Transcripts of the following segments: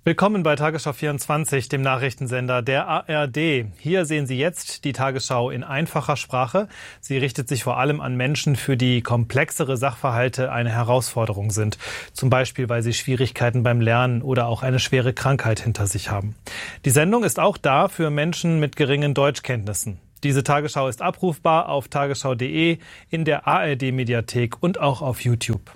Willkommen bei Tagesschau 24, dem Nachrichtensender der ARD. Hier sehen Sie jetzt die Tagesschau in einfacher Sprache. Sie richtet sich vor allem an Menschen, für die komplexere Sachverhalte eine Herausforderung sind. Zum Beispiel, weil sie Schwierigkeiten beim Lernen oder auch eine schwere Krankheit hinter sich haben. Die Sendung ist auch da für Menschen mit geringen Deutschkenntnissen. Diese Tagesschau ist abrufbar auf tagesschau.de, in der ARD-Mediathek und auch auf YouTube.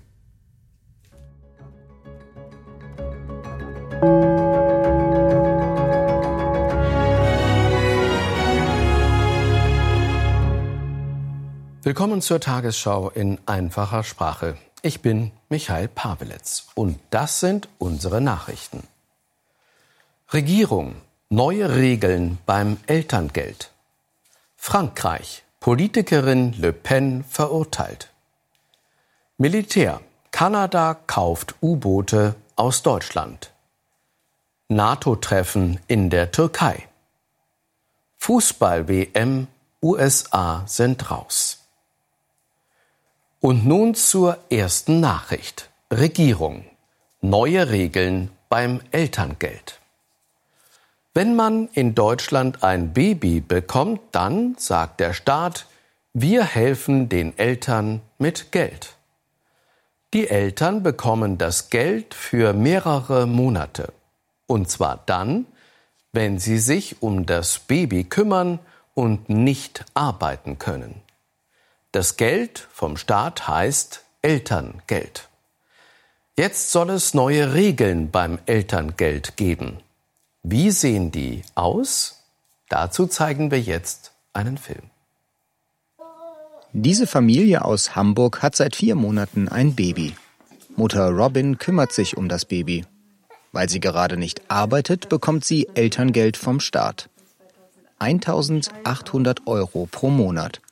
Willkommen zur Tagesschau in einfacher Sprache. Ich bin Michael Pawelitz und das sind unsere Nachrichten. Regierung: Neue Regeln beim Elterngeld. Frankreich: Politikerin Le Pen verurteilt. Militär: Kanada kauft U-Boote aus Deutschland. NATO-Treffen in der Türkei. Fußball-WM: USA sind raus. Und nun zur ersten Nachricht. Regierung: Neue Regeln beim Elterngeld. Wenn man in Deutschland ein Baby bekommt, dann sagt der Staat: Wir helfen den Eltern mit Geld. Die Eltern bekommen das Geld für mehrere Monate. Und zwar dann, wenn sie sich um das Baby kümmern und nicht arbeiten können. Das Geld vom Staat heißt Elterngeld. Jetzt soll es neue Regeln beim Elterngeld geben. Wie sehen die aus? Dazu zeigen wir jetzt einen Film. Diese Familie aus Hamburg hat seit 4 Monaten ein Baby. Mutter Robin kümmert sich um das Baby. Weil sie gerade nicht arbeitet, bekommt sie Elterngeld vom Staat. 1.800 € pro Monat.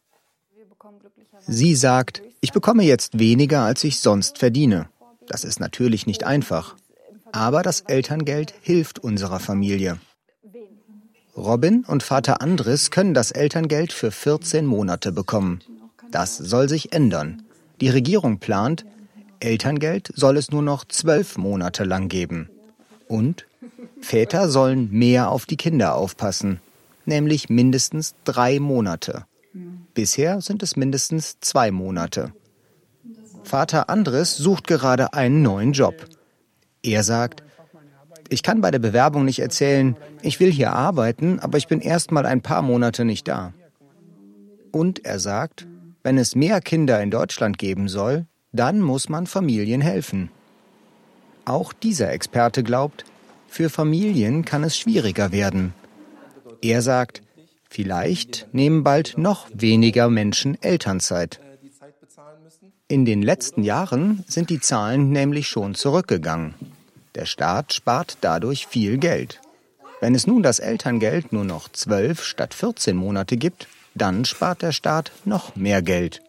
Sie sagt: Ich bekomme jetzt weniger, als ich sonst verdiene. Das ist natürlich nicht einfach. Aber das Elterngeld hilft unserer Familie. Robin und Vater Andres können das Elterngeld für 14 Monate bekommen. Das soll sich ändern. Die Regierung plant, Elterngeld soll es nur noch 12 Monate lang geben. Und Väter sollen mehr auf die Kinder aufpassen, nämlich mindestens 3 Monate. Bisher sind es mindestens 2 Monate. Vater Andres sucht gerade einen neuen Job. Er sagt: Ich kann bei der Bewerbung nicht erzählen, ich will hier arbeiten, aber ich bin erst mal ein paar Monate nicht da. Und er sagt, wenn es mehr Kinder in Deutschland geben soll, dann muss man Familien helfen. Auch dieser Experte glaubt, für Familien kann es schwieriger werden. Er sagt, vielleicht nehmen bald noch weniger Menschen Elternzeit. In den letzten Jahren sind die Zahlen nämlich schon zurückgegangen. Der Staat spart dadurch viel Geld. Wenn es nun das Elterngeld nur noch 12 statt 14 Monate gibt, dann spart der Staat noch mehr Geld.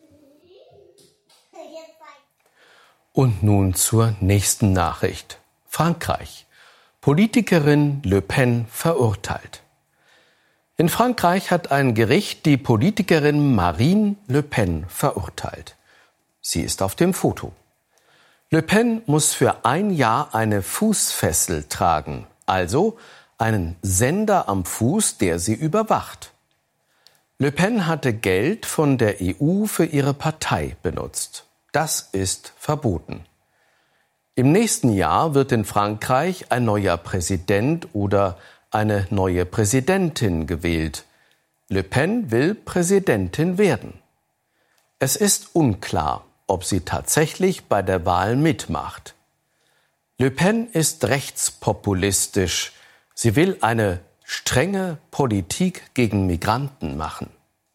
Und nun zur nächsten Nachricht. Frankreich: Politikerin Le Pen verurteilt. In Frankreich hat ein Gericht die Politikerin Marine Le Pen verurteilt. Sie ist auf dem Foto. Le Pen muss für 1 Jahr eine Fußfessel tragen, also einen Sender am Fuß, der sie überwacht. Le Pen hatte Geld von der EU für ihre Partei benutzt. Das ist verboten. Im nächsten Jahr wird in Frankreich ein neuer Präsident oder eine neue Präsidentin gewählt. Le Pen will Präsidentin werden. Es ist unklar, ob sie tatsächlich bei der Wahl mitmacht. Le Pen ist rechtspopulistisch. Sie will eine strenge Politik gegen Migranten machen.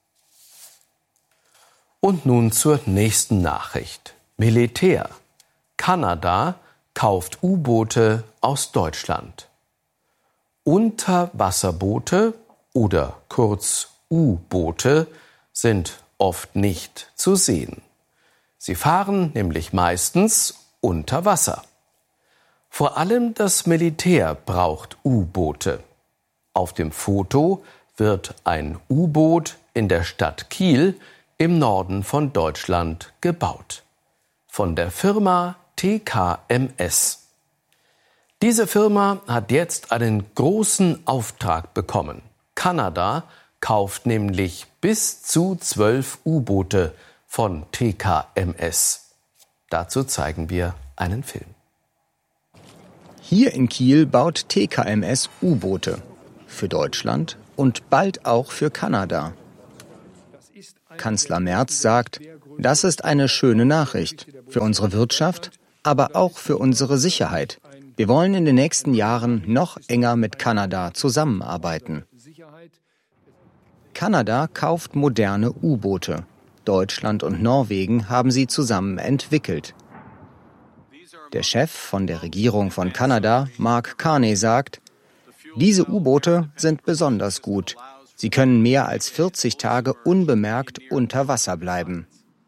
Und nun zur nächsten Nachricht. Militär: Kanada kauft U-Boote aus Deutschland. Unterwasserboote oder kurz U-Boote sind oft nicht zu sehen. Sie fahren nämlich meistens unter Wasser. Vor allem das Militär braucht U-Boote. Auf dem Foto wird ein U-Boot in der Stadt Kiel im Norden von Deutschland gebaut. Von der Firma TKMS. Diese Firma hat jetzt einen großen Auftrag bekommen. Kanada kauft nämlich bis zu 12 U-Boote von TKMS. Dazu zeigen wir einen Film. Hier in Kiel baut TKMS U-Boote. Für Deutschland und bald auch für Kanada. Kanzler Merz sagt, das ist eine schöne Nachricht für unsere Wirtschaft, aber auch für unsere Sicherheit. Wir wollen in den nächsten Jahren noch enger mit Kanada zusammenarbeiten. Kanada kauft moderne U-Boote. Deutschland und Norwegen haben sie zusammen entwickelt. Der Chef von der Regierung von Kanada, Mark Carney, sagt, diese U-Boote sind besonders gut. Sie können mehr als 40 Tage unbemerkt unter Wasser bleiben.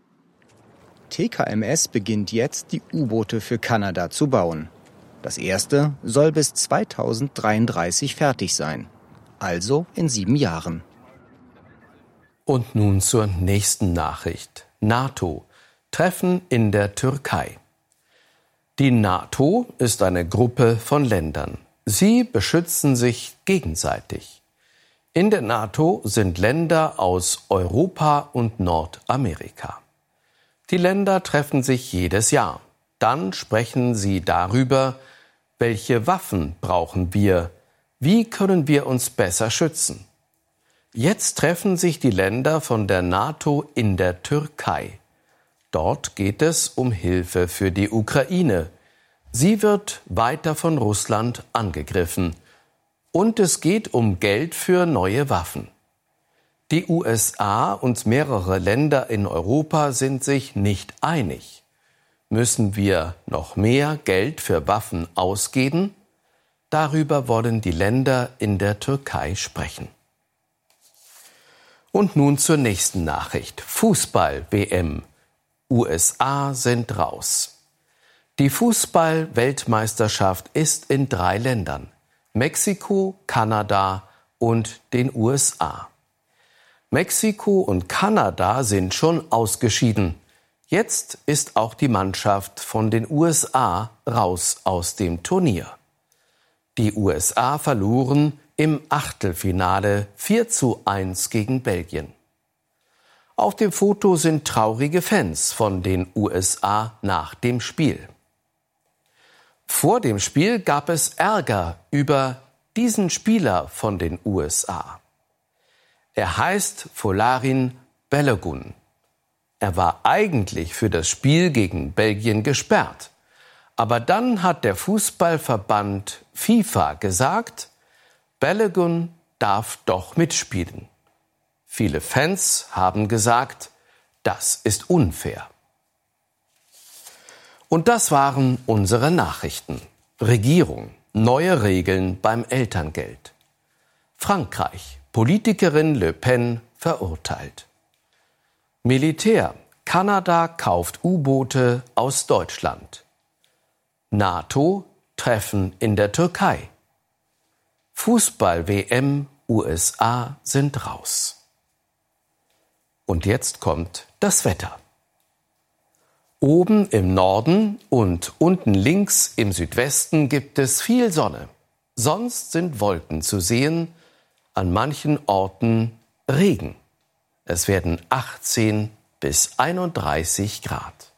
TKMS beginnt jetzt, die U-Boote für Kanada zu bauen. Das erste soll bis 2033 fertig sein, also in 7 Jahren. Und nun zur nächsten Nachricht. NATO. Treffen in der Türkei. Die NATO ist eine Gruppe von Ländern. Sie beschützen sich gegenseitig. In der NATO sind Länder aus Europa und Nordamerika. Die Länder treffen sich jedes Jahr. Dann sprechen sie darüber, welche Waffen brauchen wir, wie können wir uns besser schützen. Jetzt treffen sich die Länder von der NATO in der Türkei. Dort geht es um Hilfe für die Ukraine. Sie wird weiter von Russland angegriffen. Und es geht um Geld für neue Waffen. Die USA und mehrere Länder in Europa sind sich nicht einig. Müssen wir noch mehr Geld für Waffen ausgeben? Darüber wollen die Länder in der Türkei sprechen. Und nun zur nächsten Nachricht. Fußball-WM. USA sind raus. Die Fußball-Weltmeisterschaft ist in 3 Ländern. Mexiko, Kanada und den USA. Mexiko und Kanada sind schon ausgeschieden. Jetzt ist auch die Mannschaft von den USA raus aus dem Turnier. Die USA verloren im Achtelfinale 4:1 gegen Belgien. Auf dem Foto sind traurige Fans von den USA nach dem Spiel. Vor dem Spiel gab es Ärger über diesen Spieler von den USA. Er heißt Folarin Balogun. Er war eigentlich für das Spiel gegen Belgien gesperrt. Aber dann hat der Fußballverband FIFA gesagt, Balogun darf doch mitspielen. Viele Fans haben gesagt, das ist unfair. Und das waren unsere Nachrichten. Regierung, neue Regeln beim Elterngeld. Frankreich, Politikerin Le Pen verurteilt. Militär, Kanada kauft U-Boote aus Deutschland. NATO, Treffen in der Türkei. Fußball-WM, USA sind raus. Und jetzt kommt das Wetter. Oben im Norden und unten links im Südwesten gibt es viel Sonne. Sonst sind Wolken zu sehen, an manchen Orten Regen. Es werden 18 bis 31 Grad.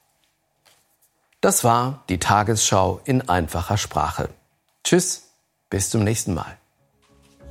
Das war die Tagesschau in einfacher Sprache. Tschüss, bis zum nächsten Mal.